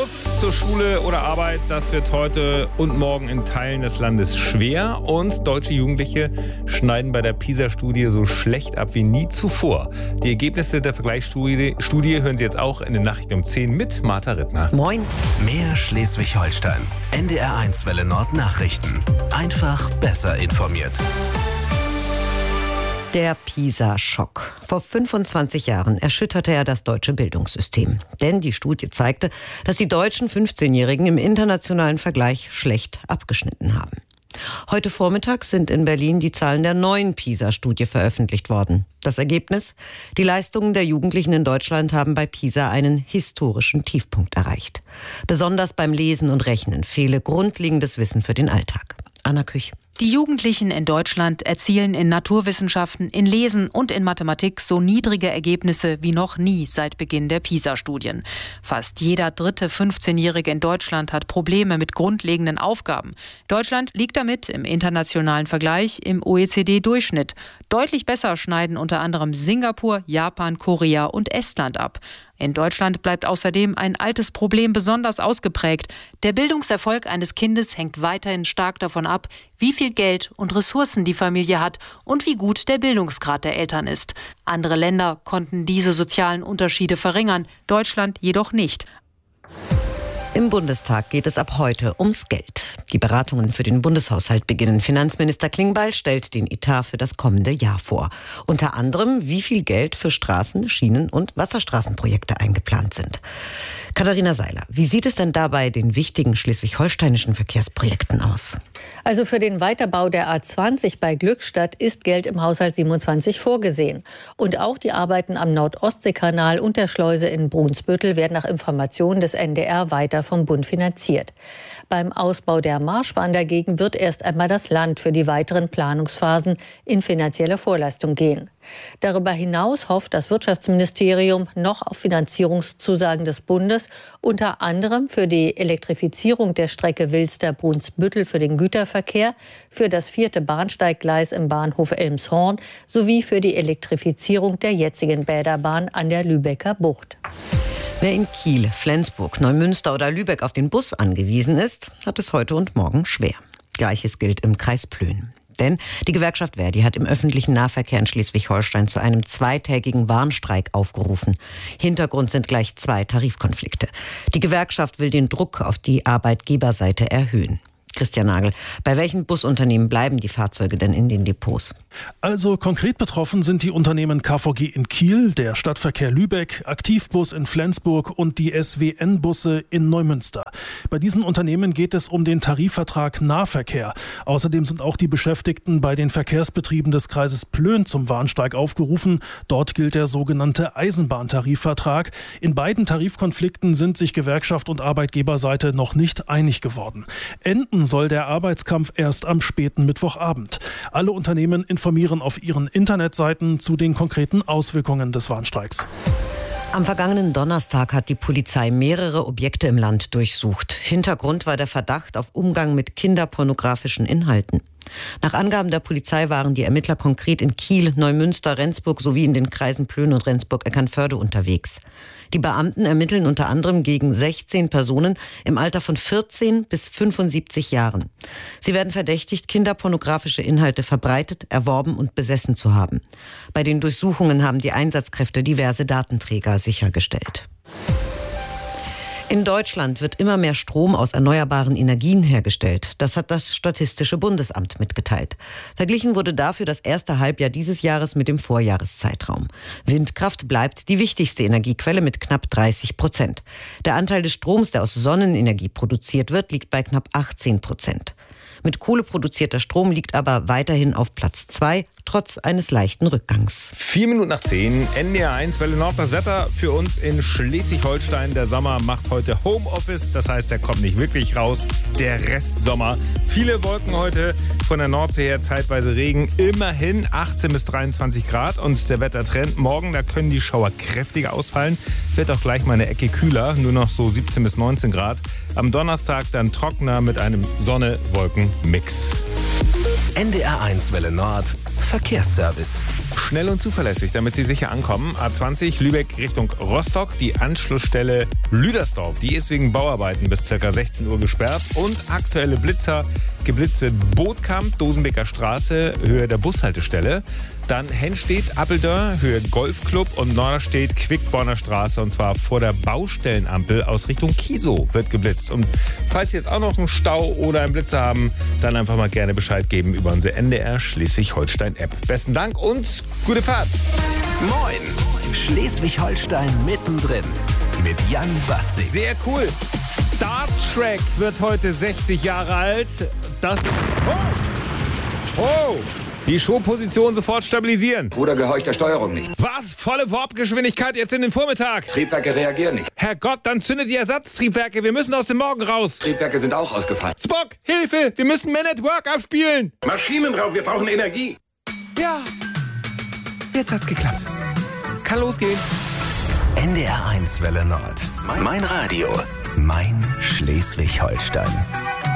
Bus zur Schule oder Arbeit, das wird heute und morgen in Teilen des Landes schwer. Und deutsche Jugendliche schneiden bei der PISA-Studie so schlecht ab wie nie zuvor. Die Ergebnisse der Vergleichsstudie hören Sie jetzt auch in den Nachrichten um 10 mit Martha Rittner. Moin. Mehr Schleswig-Holstein. NDR1 Welle Nord Nachrichten. Einfach besser informiert. Der PISA-Schock. Vor 25 Jahren erschütterte er das deutsche Bildungssystem. Denn die Studie zeigte, dass die deutschen 15-Jährigen im internationalen Vergleich schlecht abgeschnitten haben. Heute Vormittag sind in Berlin die Zahlen der neuen PISA-Studie veröffentlicht worden. Das Ergebnis? Die Leistungen der Jugendlichen in Deutschland haben bei PISA einen historischen Tiefpunkt erreicht. Besonders beim Lesen und Rechnen fehle grundlegendes Wissen für den Alltag. Anna Küch. Die Jugendlichen in Deutschland erzielen in Naturwissenschaften, in Lesen und in Mathematik so niedrige Ergebnisse wie noch nie seit Beginn der PISA-Studien. Fast jeder dritte 15-Jährige in Deutschland hat Probleme mit grundlegenden Aufgaben. Deutschland liegt damit im internationalen Vergleich im OECD-Durchschnitt. Deutlich besser schneiden unter anderem Singapur, Japan, Korea und Estland ab. In Deutschland bleibt außerdem ein altes Problem besonders ausgeprägt. Der Bildungserfolg eines Kindes hängt weiterhin stark davon ab, wie viel Geld und Ressourcen die Familie hat und wie gut der Bildungsgrad der Eltern ist. Andere Länder konnten diese sozialen Unterschiede verringern, Deutschland jedoch nicht. Im Bundestag geht es ab heute ums Geld. Die Beratungen für den Bundeshaushalt beginnen. Finanzminister Klingbeil stellt den Etat für das kommende Jahr vor. Unter anderem, wie viel Geld für Straßen-, Schienen- und Wasserstraßenprojekte eingeplant sind. Katharina Seiler, wie sieht es denn dabei den wichtigen schleswig-holsteinischen Verkehrsprojekten aus? Also für den Weiterbau der A20 bei Glückstadt ist Geld im Haushalt 27 vorgesehen. Und auch die Arbeiten am Nord-Ostsee-Kanal und der Schleuse in Brunsbüttel werden nach Informationen des NDR weiter vom Bund finanziert. Beim Ausbau der Marschbahn dagegen wird erst einmal das Land für die weiteren Planungsphasen in finanzielle Vorleistung gehen. Darüber hinaus hofft das Wirtschaftsministerium noch auf Finanzierungszusagen des Bundes, unter anderem für die Elektrifizierung der Strecke Wilster-Brunsbüttel für den Güterverkehr, für das 4. Bahnsteiggleis im Bahnhof Elmshorn sowie für die Elektrifizierung der jetzigen Bäderbahn an der Lübecker Bucht. Wer in Kiel, Flensburg, Neumünster oder Lübeck auf den Bus angewiesen ist, hat es heute und morgen schwer. Gleiches gilt im Kreis Plön. Denn die Gewerkschaft Verdi hat im öffentlichen Nahverkehr in Schleswig-Holstein zu einem 2-tägigen Warnstreik aufgerufen. Hintergrund sind gleich 2 Tarifkonflikte. Die Gewerkschaft will den Druck auf die Arbeitgeberseite erhöhen. Christian Nagel, bei welchen Busunternehmen bleiben die Fahrzeuge denn in den Depots? Also konkret betroffen sind die Unternehmen KVG in Kiel, der Stadtverkehr Lübeck, Aktivbus in Flensburg und die SWN-Busse in Neumünster. Bei diesen Unternehmen geht es um den Tarifvertrag Nahverkehr. Außerdem sind auch die Beschäftigten bei den Verkehrsbetrieben des Kreises Plön zum Warnstreik aufgerufen. Dort gilt der sogenannte Eisenbahntarifvertrag. In beiden Tarifkonflikten sind sich Gewerkschaft und Arbeitgeberseite noch nicht einig geworden. Enden soll der Arbeitskampf erst am späten Mittwochabend. Alle Unternehmen informieren auf ihren Internetseiten zu den konkreten Auswirkungen des Warnstreiks. Am vergangenen Donnerstag hat die Polizei mehrere Objekte im Land durchsucht. Hintergrund war der Verdacht auf Umgang mit kinderpornografischen Inhalten. Nach Angaben der Polizei waren die Ermittler konkret in Kiel, Neumünster, Rendsburg sowie in den Kreisen Plön und Rendsburg-Eckernförde unterwegs. Die Beamten ermitteln unter anderem gegen 16 Personen im Alter von 14 bis 75 Jahren. Sie werden verdächtigt, kinderpornografische Inhalte verbreitet, erworben und besessen zu haben. Bei den Durchsuchungen haben die Einsatzkräfte diverse Datenträger sichergestellt. In Deutschland wird immer mehr Strom aus erneuerbaren Energien hergestellt. Das hat das Statistische Bundesamt mitgeteilt. Verglichen wurde dafür das erste Halbjahr dieses Jahres mit dem Vorjahreszeitraum. Windkraft bleibt die wichtigste Energiequelle mit knapp 30%. Der Anteil des Stroms, der aus Sonnenenergie produziert wird, liegt bei knapp 18%. Mit Kohle produzierter Strom liegt aber weiterhin auf Platz 2, trotz eines leichten Rückgangs. 4 Minuten nach 10, NDR1 Welle Nord. Das Wetter für uns in Schleswig-Holstein. Der Sommer macht heute Homeoffice, das heißt, er kommt nicht wirklich raus. Der Rest Sommer. Viele Wolken heute, von der Nordsee her zeitweise Regen. Immerhin 18 bis 23 Grad. Und der Wettertrend morgen, da können die Schauer kräftiger ausfallen. Wird auch gleich mal eine Ecke kühler, nur noch so 17 bis 19 Grad. Am Donnerstag dann trockener mit einem Sonne-Wolken-Mix. NDR1 Welle Nord. Verkehrsservice. Schnell und zuverlässig, damit Sie sicher ankommen. A20 Lübeck Richtung Rostock. Die Anschlussstelle Lüdersdorf, die ist wegen Bauarbeiten bis ca. 16 Uhr gesperrt. Und aktuelle Blitzer. Geblitzt wird Bootkamp, Dosenbeker Straße, Höhe der Bushaltestelle. Dann Henstedt, Appeldörr, Höhe Golfclub und Norderstedt, Quickborner Straße. Und zwar vor der Baustellenampel aus Richtung Kiesow wird geblitzt. Und falls Sie jetzt auch noch einen Stau oder einen Blitzer haben, dann einfach mal gerne Bescheid geben über unsere NDR Schleswig-Holstein-App. Besten Dank und gute Fahrt. Moin, Schleswig-Holstein mittendrin mit Jan Bastik. Sehr cool. Star Trek wird heute 60 Jahre alt. Das... Oh! Die Showposition sofort stabilisieren. Bruder gehorcht der Steuerung nicht. Was? Volle Warpgeschwindigkeit jetzt in den Vormittag? Triebwerke reagieren nicht. Herrgott, dann zündet die Ersatztriebwerke. Wir müssen aus dem Morgen raus. Triebwerke sind auch ausgefallen. Spock, Hilfe! Wir müssen Man at Work abspielen. Maschinenraum, wir brauchen Energie. Ja, jetzt hat's geklappt. Kann losgehen. NDR 1 Welle Nord. Mein Radio. Mein Schleswig-Holstein.